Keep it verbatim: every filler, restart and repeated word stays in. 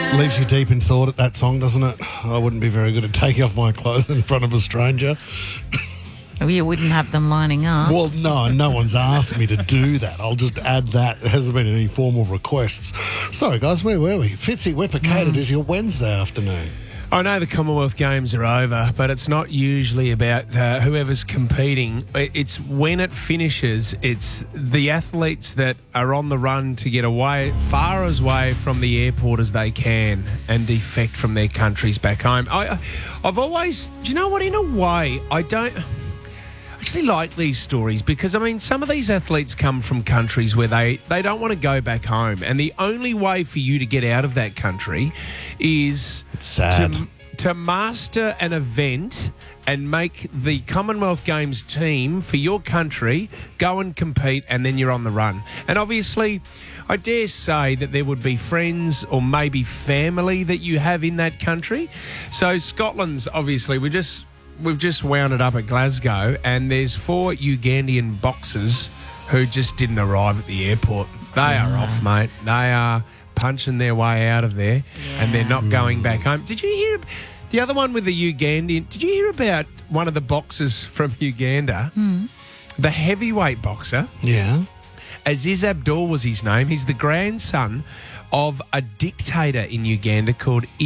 Leaves you deep in thought at that song, doesn't it? I wouldn't be very good at taking off my clothes in front of a stranger. Well, you wouldn't have them lining up. Well, no, no one's asked me to do that. I'll just add that. There hasn't been any formal requests. Sorry, guys, where were we? Fitzy Whipper-Cated, mm. is your Wednesday afternoon. I know the Commonwealth Games are over, but it's not usually about uh, whoever's competing. It's when it finishes, it's the athletes that are on the run to get away, far as away from the airport as they can and defect from their countries back home. I, I've always, do you know what, in a way, I don't... I actually like these stories because, I mean, some of these athletes come from countries where they, they don't want to go back home, and the only way for you to get out of that country is sad. to, to master an event and make the Commonwealth Games team for your country go and compete, and then you're on the run. And obviously, I dare say that there would be friends or maybe family that you have in that country. So Scotland's obviously, we just... We've just wound it up at Glasgow, and there's four Ugandan boxers who just didn't arrive at the airport. They are Yeah. off, mate. They are punching their way out of there, Yeah. and they're not going back home. Did you hear the other one with the Ugandan? Did you hear about one of the boxers from Uganda? Mm. The heavyweight boxer. Yeah. Aziz Abdul was his name. He's the grandson of a dictator in Uganda called